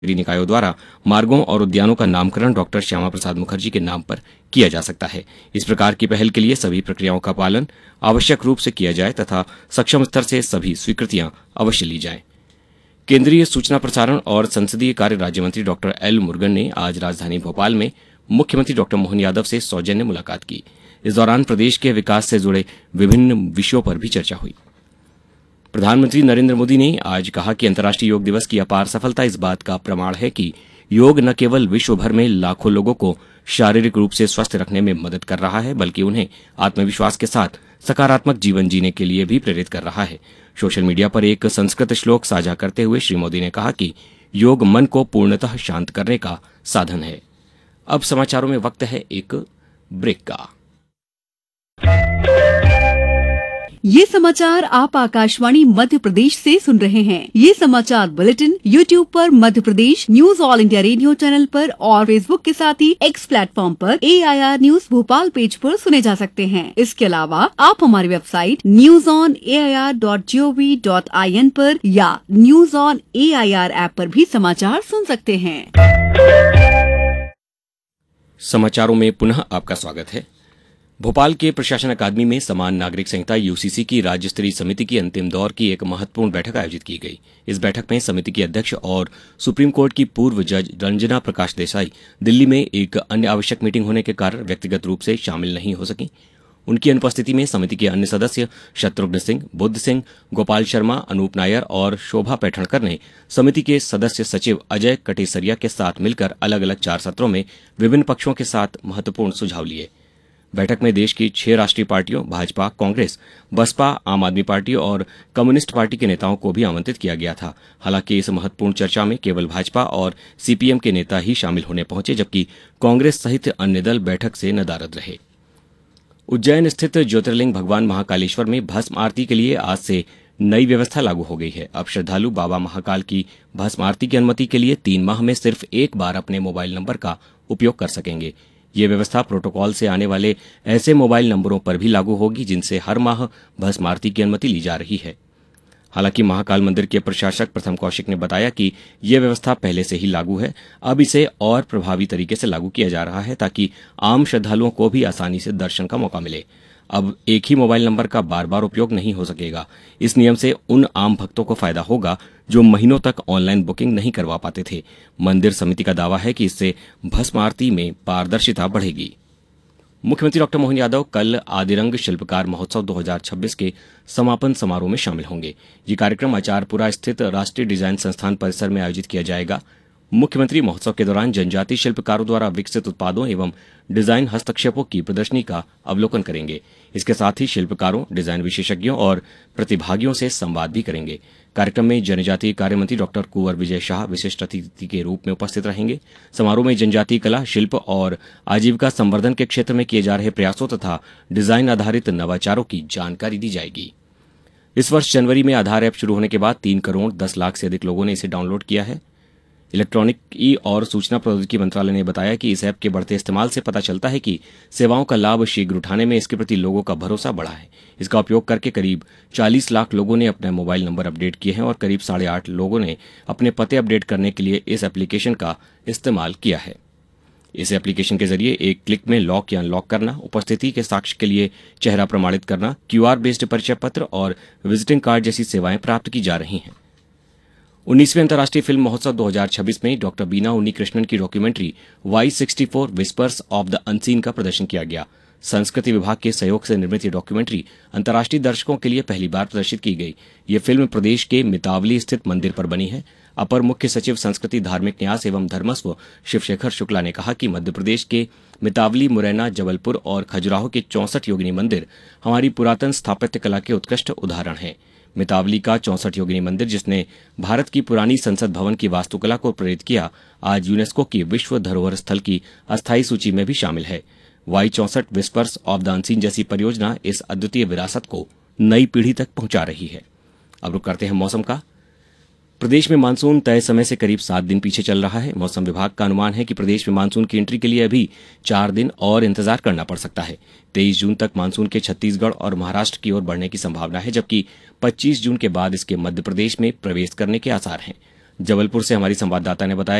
निकायों द्वारा मार्गों और उद्यानों का नामकरण डॉक्टर श्यामा प्रसाद मुखर्जी के नाम पर किया जा सकता है। इस प्रकार की पहल के लिए सभी प्रक्रियाओं का पालन आवश्यक रूप से किया जाए तथा सक्षम स्तर से सभी स्वीकृतियां अवश्य ली जाएं। केंद्रीय सूचना प्रसारण और संसदीय कार्य राज्य मंत्री डॉक्टर एल मुरुगन ने आज राजधानी भोपाल में मुख्यमंत्री डॉक्टर मोहन यादव से सौजन्य मुलाकात की। इस दौरान प्रदेश के विकास से जुड़े विभिन्न विषयों पर भी चर्चा हुई। प्रधानमंत्री नरेंद्र मोदी ने आज कहा कि अंतर्राष्ट्रीय योग दिवस की अपार सफलता इस बात का प्रमाण है कि योग न केवल विश्व भर में लाखों लोगों को शारीरिक रूप से स्वस्थ रखने में मदद कर रहा है, बल्कि उन्हें आत्मविश्वास के साथ सकारात्मक जीवन जीने के लिए भी प्रेरित कर रहा है। सोशल मीडिया पर एक संस्कृत श्लोक साझा करते हुए श्री मोदी ने कहा कि योग मन को पूर्णतः शांत करने का साधन है। अब समाचारों में वक्त है एक ब्रेक का। ये समाचार आप आकाशवाणी मध्य प्रदेश से सुन रहे हैं। ये समाचार बुलेटिन YouTube पर Madhya Pradesh news all India radio channel पर और Facebook के साथ ही X प्लेटफॉर्म पर AIR न्यूज भोपाल पेज पर सुने जा सकते हैं। इसके अलावा आप हमारी वेबसाइट newsonair.gov.in पर या न्यूज ऑन AIR ऐप पर भी समाचार सुन सकते हैं। समाचारों में पुनः आपका स्वागत है। भोपाल के प्रशासन अकादमी में समान नागरिक संहिता यूसीसी की राज्य स्तरीय समिति की अंतिम दौर की एक महत्वपूर्ण बैठक आयोजित की गई। इस बैठक में समिति की अध्यक्ष और सुप्रीम कोर्ट की पूर्व जज रंजना प्रकाश देसाई दिल्ली में एक अन्य आवश्यक मीटिंग होने के कारण व्यक्तिगत रूप से शामिल नहीं हो सकी। उनकी अनुपस्थिति में समिति के अन्य सदस्य शत्रुघ्न सिंह, बुद्ध सिंह, गोपाल शर्मा, अनूप नायर और शोभा पैठणकर ने समिति के सदस्य सचिव अजय कटेसरिया के साथ मिलकर अलग अलग 4 सत्रों में विभिन्न पक्षों के साथ महत्वपूर्ण सुझाव लिए। बैठक में देश की 6 राष्ट्रीय पार्टियों भाजपा, कांग्रेस, बसपा, आम आदमी पार्टी और कम्युनिस्ट पार्टी के नेताओं को भी आमंत्रित किया गया था। हालांकि इस महत्वपूर्ण चर्चा में केवल भाजपा और सीपीएम के नेता ही शामिल होने पहुंचे, जबकि कांग्रेस सहित अन्य दल बैठक से नदारद रहे। उज्जैन स्थित ज्योतिर्लिंग भगवान महाकालेश्वर में भस्म आरती के लिए आज से नई व्यवस्था लागू हो गई है। अब श्रद्धालु बाबा महाकाल की भस्म आरती की अनुमति के लिए 3 माह में सिर्फ एक बार अपने मोबाइल नंबर का उपयोग कर सकेंगे। ये व्यवस्था प्रोटोकॉल से आने वाले ऐसे मोबाइल नंबरों पर भी लागू होगी जिनसे हर माह भस्म आरती की अनुमति ली जा रही है। हालांकि महाकाल मंदिर के प्रशासक प्रथम कौशिक ने बताया कि यह व्यवस्था पहले से ही लागू है। अब इसे और प्रभावी तरीके से लागू किया जा रहा है ताकि आम श्रद्धालुओं को भी आसानी से दर्शन का मौका मिले। अब एक ही मोबाइल नंबर का बार बार उपयोग नहीं हो सकेगा। इस नियम से उन आम भक्तों को फायदा होगा जो महीनों तक ऑनलाइन बुकिंग नहीं करवा पाते थे। मंदिर समिति का दावा है कि इससे भस्म आरती में पारदर्शिता बढ़ेगी। मुख्यमंत्री डॉक्टर मोहन यादव कल आदिरंग शिल्पकार महोत्सव 2026 के समापन समारोह में शामिल होंगे। ये कार्यक्रम आचारपुरा स्थित राष्ट्रीय डिजाइन संस्थान परिसर में आयोजित किया जाएगा। मुख्यमंत्री महोत्सव के दौरान जनजातीय शिल्पकारों द्वारा विकसित उत्पादों एवं डिजाइन हस्तक्षेपों की प्रदर्शनी का अवलोकन करेंगे। इसके साथ ही शिल्पकारों, डिजाइन विशेषज्ञों और प्रतिभागियों से संवाद भी करेंगे। कार्यक्रम में जनजातीय कार्य मंत्री डॉक्टर कुंवर विजय शाह विशिष्ट अतिथि के रूप में उपस्थित रहेंगे। समारोह में जनजातीय कला, शिल्प और आजीविका संवर्धन के क्षेत्र में किए जा रहे प्रयासों तथा डिजाइन आधारित नवाचारों की जानकारी दी जाएगी। इस वर्ष जनवरी में आधार ऐप शुरू होने के बाद 3 करोड़ 10 लाख से अधिक लोगों ने इसे डाउनलोड किया है। इलेक्ट्रॉनिकी और सूचना प्रौद्योगिकी मंत्रालय ने बताया कि इस ऐप के बढ़ते इस्तेमाल से पता चलता है कि सेवाओं का लाभ शीघ्र उठाने में इसके प्रति लोगों का भरोसा बढ़ा है। इसका उपयोग करके करीब 40 लाख लोगों ने अपने मोबाइल नंबर अपडेट किए हैं और करीब 8.5 लोगों ने अपने पते अपडेट करने के लिए इस एप्लीकेशन का इस्तेमाल किया है। इस एप्लीकेशन के जरिए एक क्लिक में लॉक या अनलॉक करना, उपस्थिति के साक्ष्य के लिए चेहरा प्रमाणित करना, QR बेस्ड परिचय पत्र और विजिटिंग कार्ड जैसी सेवाएं प्राप्त की जा रही हैं। 19वें अंतर्राष्ट्रीय फिल्म महोत्सव 2026 में डॉक्टर बीना उन्नीकृष्णन की documentary Y64 whispers of the unseen का प्रदर्शन किया गया। संस्कृति विभाग के सहयोग से निर्मित ये डॉक्यूमेंट्री अंतर्राष्ट्रीय दर्शकों के लिए पहली बार प्रदर्शित की गई। ये फिल्म प्रदेश के मितावली स्थित मंदिर पर बनी है। अपर मुख्य सचिव संस्कृति, धार्मिक न्यास एवं धर्मस्व शिवशेखर शुक्ला ने कहा कि मध्य प्रदेश के मितावली, मुरैना, जबलपुर और खजुराहो के 64 योगिनी मंदिर हमारी पुरातन स्थापत्य कला के उत्कृष्ट उदाहरण हैं। मितावली का 64 योगिनी मंदिर, जिसने भारत की पुरानी संसद भवन की वास्तुकला को प्रेरित किया, आज यूनेस्को की विश्व धरोहर स्थल की अस्थायी सूची में भी शामिल है। Y64 whispers of the unseen जैसी परियोजना इस अद्वितीय विरासत को नई पीढ़ी तक पहुंचा रही है। अब रुक करते हैं मौसम का। प्रदेश में मानसून तय समय से करीब 7 दिन पीछे चल रहा है। मौसम विभाग का अनुमान है कि प्रदेश में मानसून की एंट्री के लिए अभी 4 दिन और इंतजार करना पड़ सकता है। 23 जून तक मानसून के छत्तीसगढ़ और महाराष्ट्र की ओर बढ़ने की संभावना है, जबकि 25 जून के बाद इसके मध्य प्रदेश में प्रवेश करने के आसार हैं। जबलपुर से हमारी संवाददाता ने बताया